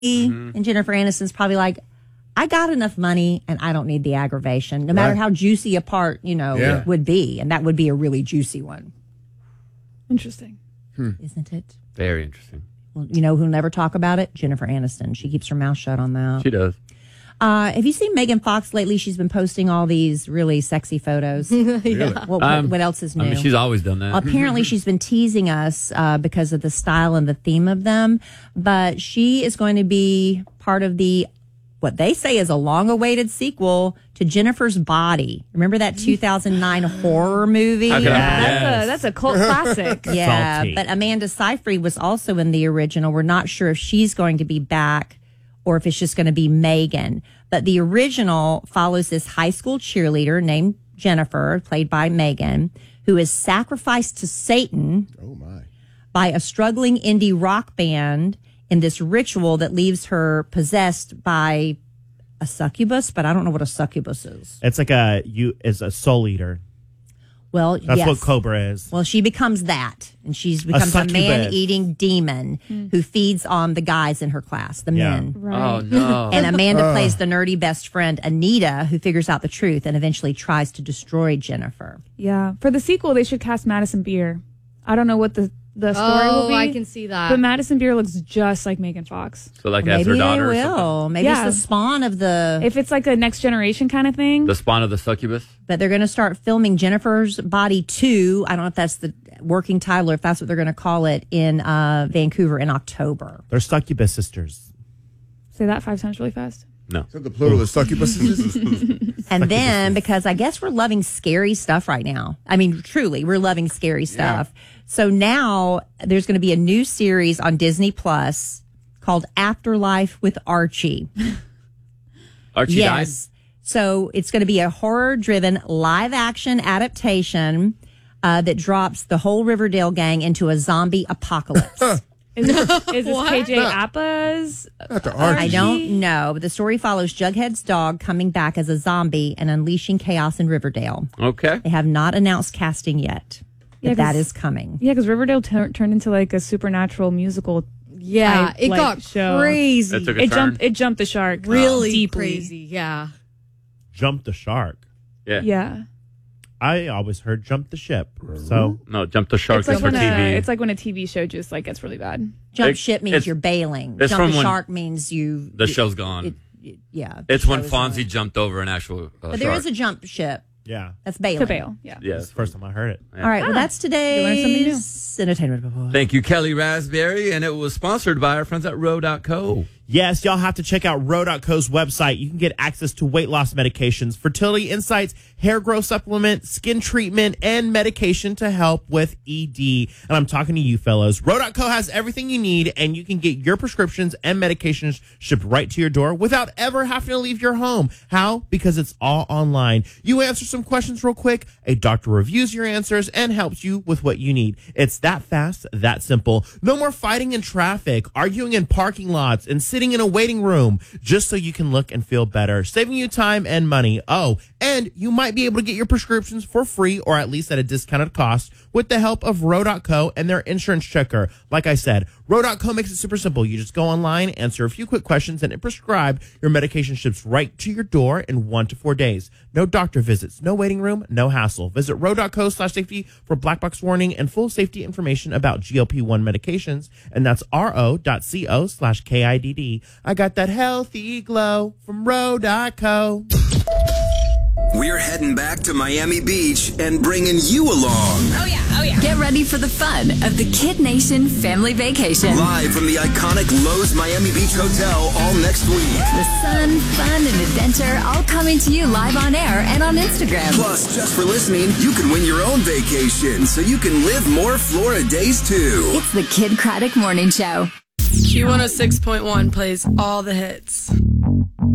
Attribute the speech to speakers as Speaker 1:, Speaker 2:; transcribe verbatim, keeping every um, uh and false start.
Speaker 1: Mm-hmm. And Jennifer Aniston's probably like, I got enough money and I don't need the aggravation, no matter right. how juicy a part, you know, yeah. it would be. And that would be a really juicy one.
Speaker 2: Interesting.
Speaker 1: Hmm. Isn't it?
Speaker 3: Very interesting.
Speaker 1: Well, you know who'll never talk about it? Jennifer Aniston. She keeps her mouth shut on that.
Speaker 3: She does.
Speaker 1: Uh, have you seen Megan Fox lately? She's been posting all these really sexy photos.
Speaker 2: yeah.
Speaker 1: What, um, what else is new?
Speaker 3: I mean, she's always done that.
Speaker 1: Apparently, she's been teasing us uh, because of the style and the theme of them. But she is going to be part of the, what they say is a long-awaited sequel to Jennifer's Body. Remember that two thousand nine horror movie?
Speaker 2: Yeah, that's, a, that's a cult classic.
Speaker 1: Yeah,
Speaker 4: Salty.
Speaker 1: But Amanda Seyfried was also in the original. We're not sure if she's going to be back or if it's just going to be Megan. But the original follows this high school cheerleader named Jennifer, played by Megan, who is sacrificed to Satan
Speaker 5: oh my.
Speaker 1: by a struggling indie rock band in this ritual that leaves her possessed by a succubus, but I don't know what a succubus is.
Speaker 4: It's like a you is a soul eater.
Speaker 1: Well,
Speaker 4: That's
Speaker 1: yes.
Speaker 4: what Cobra is.
Speaker 1: Well, she becomes that, and she's becomes a, a man-eating demon mm. who feeds on the guys in her class, the
Speaker 4: yeah.
Speaker 1: men.
Speaker 2: Right.
Speaker 3: Oh, no.
Speaker 1: And Amanda uh. plays the nerdy best friend, Anita, who figures out the truth and eventually tries to destroy Jennifer.
Speaker 2: Yeah. For the sequel, they should cast Madison Beer. I don't know what the, the story
Speaker 6: oh,
Speaker 2: will be.
Speaker 6: I can see that.
Speaker 2: But Madison Beer looks just like Megan Fox.
Speaker 3: So like
Speaker 1: well,
Speaker 3: as her
Speaker 1: maybe
Speaker 3: daughter
Speaker 1: they
Speaker 3: or
Speaker 1: will.
Speaker 3: something?
Speaker 1: Maybe
Speaker 2: Yeah.
Speaker 1: it's the spawn of the...
Speaker 2: If it's like a next generation kind of thing.
Speaker 3: The spawn of the succubus?
Speaker 1: But they're going to start filming Jennifer's Body two. I don't know if that's the working title or if that's what they're going to call it in uh, Vancouver in October.
Speaker 4: They're succubus sisters.
Speaker 2: Say that five times really fast.
Speaker 3: No.
Speaker 5: Is that the plural of succubuses?
Speaker 1: And then, because I guess we're loving scary stuff right now. I mean, truly, we're loving scary stuff. Yeah. So now there's going to be a new series on Disney Plus called Afterlife with Archie.
Speaker 3: Archie
Speaker 1: yes. died? So it's going to be a horror-driven live-action adaptation uh, that drops the whole Riverdale gang into a zombie apocalypse.
Speaker 2: Is, is this K J Appa's?
Speaker 5: Not the Archie.
Speaker 1: I don't know. But the story follows Jughead's dog coming back as a zombie and unleashing chaos in Riverdale.
Speaker 3: Okay.
Speaker 1: They have not announced casting yet, but
Speaker 2: Yeah,
Speaker 1: that is coming.
Speaker 2: Yeah, because Riverdale t- turned into like a supernatural musical.
Speaker 6: Yeah,
Speaker 2: type,
Speaker 6: it
Speaker 2: like,
Speaker 6: got
Speaker 2: show.
Speaker 6: crazy.
Speaker 3: It took a
Speaker 2: It
Speaker 3: turn.
Speaker 2: jumped. It jumped the shark.
Speaker 6: really
Speaker 2: deeply.
Speaker 6: crazy. Yeah.
Speaker 4: Jump the shark.
Speaker 3: Yeah.
Speaker 2: Yeah.
Speaker 4: I always heard jump the ship. So
Speaker 3: No, jump the shark
Speaker 2: It's like,
Speaker 3: is for
Speaker 2: when
Speaker 3: T V.
Speaker 2: a, it's like when a T V show just like gets really bad.
Speaker 1: Jump
Speaker 3: It-
Speaker 1: ship means
Speaker 3: it's-
Speaker 1: you're bailing.
Speaker 3: it's
Speaker 1: Jump
Speaker 3: from
Speaker 1: the
Speaker 3: when
Speaker 1: shark means you...
Speaker 3: the
Speaker 1: it-
Speaker 3: show's gone.
Speaker 1: it- it- yeah.
Speaker 3: It's
Speaker 1: the
Speaker 3: when
Speaker 1: show is
Speaker 3: Fonzie
Speaker 1: gone.
Speaker 3: jumped over an actual uh,
Speaker 1: But there
Speaker 3: shark.
Speaker 1: is a jump ship.
Speaker 4: yeah,
Speaker 1: That's bailing.
Speaker 2: To bail. Yeah.
Speaker 3: Yeah.
Speaker 4: that's the first time I heard it.
Speaker 1: All right, well, that's
Speaker 2: You learned something new.
Speaker 1: today's entertainment report.
Speaker 3: Thank you, Kelly Raspberry, and it was sponsored by our friends at Row dot co.
Speaker 4: Yes, y'all have to check out Row dot co's website. You can get access to weight loss medications, fertility insights, hair growth supplement, skin treatment, and medication to help with E D. And I'm talking to you fellows. Row dot co has everything you need, and you can get your prescriptions and medications shipped right to your door without ever having to leave your home. How? Because it's all online. You answer some questions real quick, a doctor reviews your answers, and helps you with what you need. It's that fast, that simple. No more fighting in traffic, arguing in parking lots, and sitting in a waiting room just so you can look and feel better, saving you time and money. Oh, and you might be able to get your prescriptions for free or at least at a discounted cost with the help of Row dot co and their insurance checker. Like I said, Row dot co makes it super simple. You just go online, answer a few quick questions, and it prescribe your medication ships right to your door in one to four days. No doctor visits, no waiting room, no hassle. Visit Row dot co slash safety for black box warning and full safety information about G L P one medications. And that's ro dot co slash K I D D. I got that healthy glow from Row dot co.
Speaker 7: We're heading back to Miami Beach and bringing you along.
Speaker 8: Oh, yeah. Oh, yeah. Get ready for the fun of the Kid Nation family vacation.
Speaker 7: Live from the iconic Lowe's Miami Beach Hotel all next week.
Speaker 8: The sun, fun, and adventure all coming to you live on air and on Instagram.
Speaker 7: Plus, just for listening, you can win your own vacation so you can live more Florida days too.
Speaker 8: It's the Kid Craddock Morning Show.
Speaker 9: Q one oh six point one plays all the hits.